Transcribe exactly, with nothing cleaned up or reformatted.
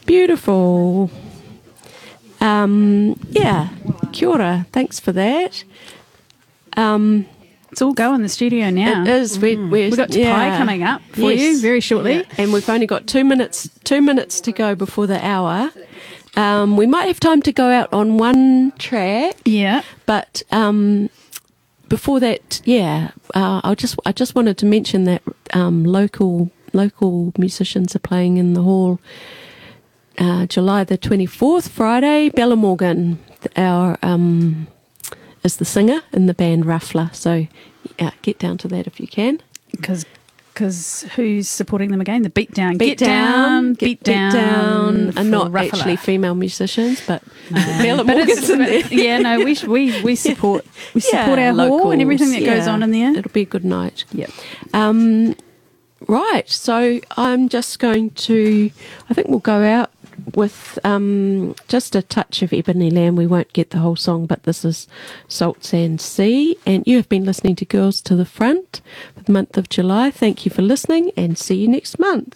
Beautiful. Um, yeah, kia ora. Thanks for that. Um, It's all go in the studio now. It is. We, mm. we're, We've got yeah. pie coming up for Yes. you very shortly. Yeah. And we've only got two minutes two minutes to go before the hour. Um, we might have time to go out on one track. Yeah. But um, before that, yeah, uh, I just I just wanted to mention that um, local local musicians are playing in the hall uh, July the twenty-fourth, Friday. Bella Morgan, our um, is the singer in the band Ruffler. So yeah, get down to that if you can. Because because who's supporting them again? The Beat Down. Beat Get Down, Beat Beat Down. Down, and not Ruffler. actually female musicians, but No. Bella But Morgan's it's, in there. yeah, no, we we we support we Yeah, support our hall locals, and everything that goes yeah. on in there. It'll be a good night. Yep. Um, right, so I'm just going to, I think we'll go out with um, just a touch of Ebony Lamb. We won't get the whole song, but this is Salt Sand Sea. And you have been listening to Girls to the Front for the month of July. Thank you for listening and see you next month.